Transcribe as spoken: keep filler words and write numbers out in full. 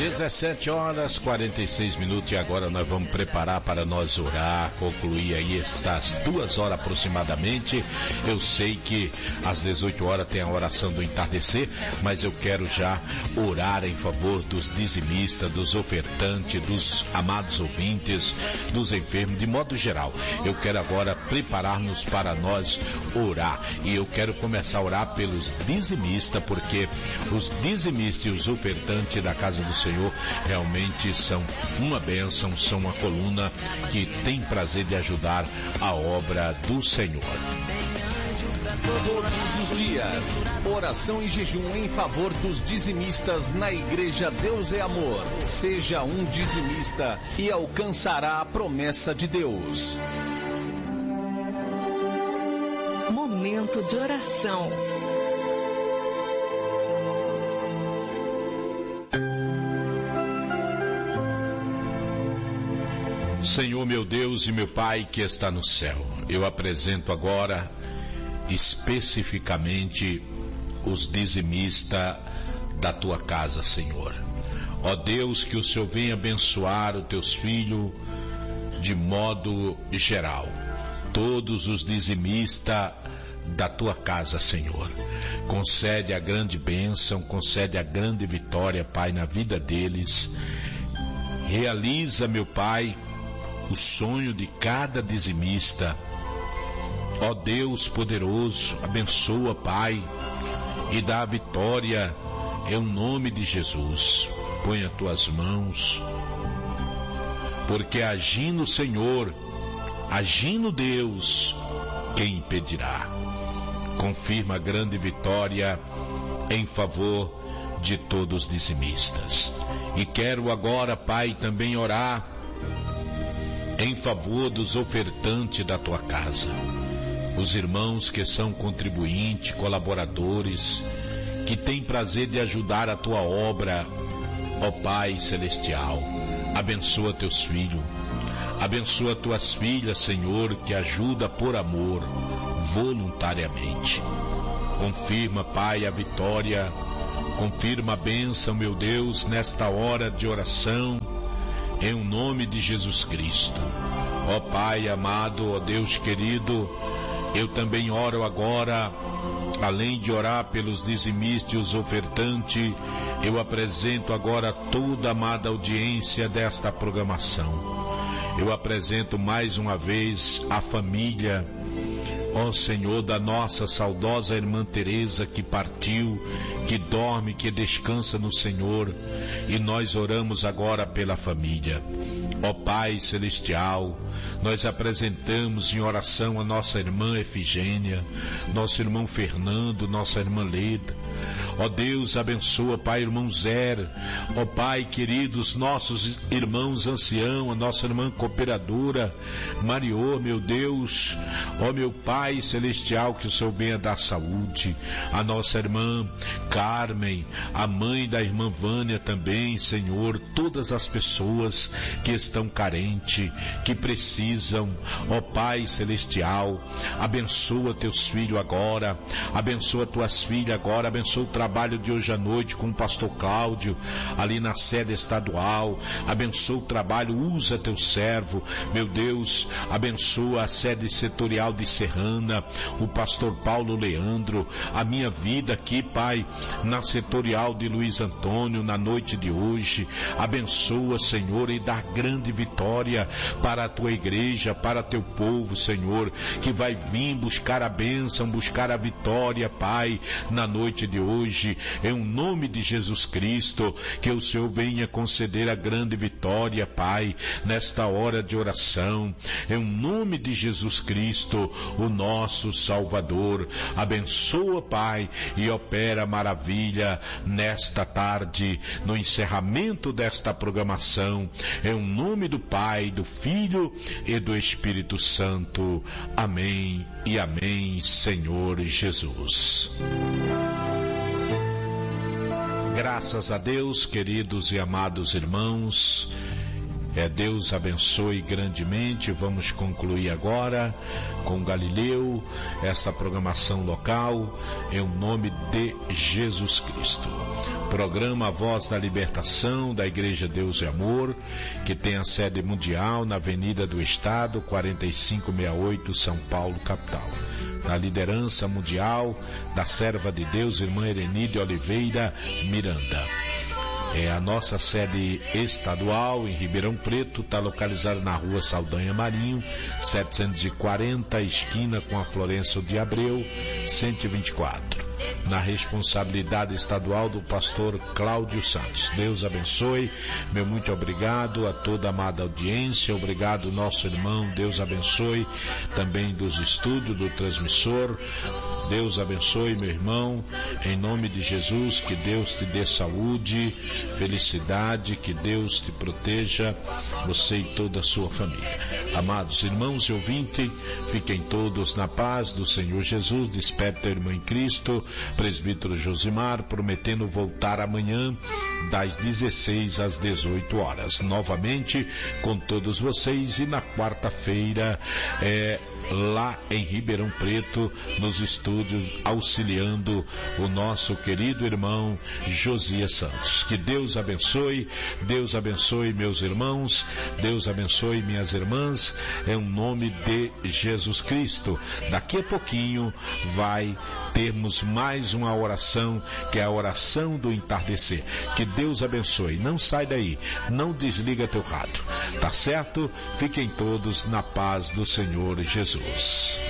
dezessete horas e quarenta e seis minutos, e agora nós vamos preparar para nós orar, concluir aí estas duas horas aproximadamente. Eu sei que às dezoito horas tem a oração do entardecer, mas eu quero já orar em favor dos dizimistas, dos ofertantes, dos amados ouvintes, dos enfermos, de modo geral. Eu quero agora preparar-nos para nós orar, e eu quero começar a orar pelos dizimistas, porque os dizimistas e os ofertantes da casa do Senhor realmente são uma bênção, são uma coluna que tem prazer de ajudar a obra do Senhor. Todos os dias, oração e jejum em favor dos dizimistas na Igreja Deus é Amor. Seja um dizimista e alcançará a promessa de Deus. Momento de oração. Senhor, meu Deus e meu Pai que está no céu, eu apresento agora especificamente os dizimistas da tua casa, Senhor. Ó Deus, que o Senhor venha abençoar os teus filhos de modo geral, todos os dizimistas da tua casa, Senhor. Concede a grande bênção, concede a grande vitória, Pai, na vida deles. Realiza, meu Pai, o sonho de cada dizimista. Ó Deus poderoso, abençoa, Pai, e dá a vitória em nome de Jesus. Põe as tuas mãos, porque agindo o Senhor, agindo Deus, quem impedirá? Confirma a grande vitória em favor de todos os dizimistas. E quero agora, Pai, também orar em favor dos ofertantes da tua casa, os irmãos que são contribuintes, colaboradores, que têm prazer de ajudar a tua obra. Ó Pai Celestial, abençoa teus filhos, abençoa tuas filhas, Senhor, que ajuda por amor, voluntariamente. Confirma, Pai, a vitória, confirma a bênção, meu Deus, nesta hora de oração, em nome de Jesus Cristo. Ó Pai amado, ó Deus querido, eu também oro agora, além de orar pelos dizimistas e os ofertantes, eu apresento agora toda a amada audiência desta programação. Eu apresento mais uma vez a família, ó Senhor, da nossa saudosa irmã Teresa, que partiu, que dorme, que descansa no Senhor, e nós oramos agora pela família. Ó Pai Celestial, nós apresentamos em oração a nossa irmã Efigênia, nosso irmão Fernando, nossa irmã Leda. Ó Deus, abençoa, Pai, irmão Zé. Ó Pai querido, os nossos irmãos anciãos, a nossa irmã cooperadora Mariô, meu Deus. Ó meu Pai Celestial, que o Senhor venha dar saúde. A nossa irmã Carmen, a mãe da irmã Vânia também, Senhor. Todas as pessoas que estão carentes, que precisam, ó Pai Celestial, abençoa teus filhos agora, abençoa tuas filhas agora, abençoa o trabalho de hoje à noite com o pastor Cláudio, ali na sede estadual, abençoa o trabalho, usa teu servo, meu Deus, abençoa a sede setorial de Serrana, o pastor Paulo Leandro, a minha vida aqui, Pai, na setorial de Luiz Antônio, na noite de hoje, abençoa, Senhor, e dá grande vitória para a tua igreja, para teu povo, Senhor, que vai vir buscar a bênção, buscar a vitória, Pai, na noite de hoje, em nome de Jesus Cristo, que o Senhor venha conceder a grande vitória, Pai, nesta hora de oração, em nome de Jesus Cristo, o nosso Salvador. Abençoa, Pai, e opera maravilha nesta tarde, no encerramento desta programação, em nome do Pai, do Filho e do Espírito Santo. Amém e amém, Senhor Jesus. Graças a Deus, queridos e amados irmãos, É, Deus abençoe grandemente. Vamos concluir agora com Galileu esta programação local em nome de Jesus Cristo. Programa A Voz da Libertação da Igreja Deus e Amor, que tem a sede mundial na Avenida do Estado, quarenta e cinco sessenta e oito, São Paulo, capital. Na liderança mundial da serva de Deus, irmã Erenide Oliveira Miranda. É a nossa sede estadual em Ribeirão Preto, está localizada na rua Saldanha Marinho, setecentos e quarenta, esquina com a Florencio de Abreu, cento e vinte e quatro. Na responsabilidade estadual do pastor Cláudio Santos. Deus abençoe, meu muito obrigado a toda a amada audiência, obrigado nosso irmão, Deus abençoe também dos estúdios, do transmissor. Deus abençoe, meu irmão, em nome de Jesus, que Deus te dê saúde, felicidade, que Deus te proteja, você e toda a sua família. Amados irmãos e ouvintes, fiquem todos na paz do Senhor Jesus. Despede teu irmão em Cristo, presbítero Josimar, prometendo voltar amanhã das dezesseis às dezoito horas, novamente com todos vocês, e na quarta-feira é, lá em Ribeirão Preto, nos estúdios, auxiliando o nosso querido irmão Josias Santos. Que Deus abençoe, Deus abençoe meus irmãos, Deus abençoe minhas irmãs, em nome de Jesus Cristo. Daqui a pouquinho vai termos mais uma oração, que é a oração do entardecer. Que Deus abençoe. Não sai daí, não desliga teu rádio, tá certo? Fiquem todos na paz do Senhor Jesus.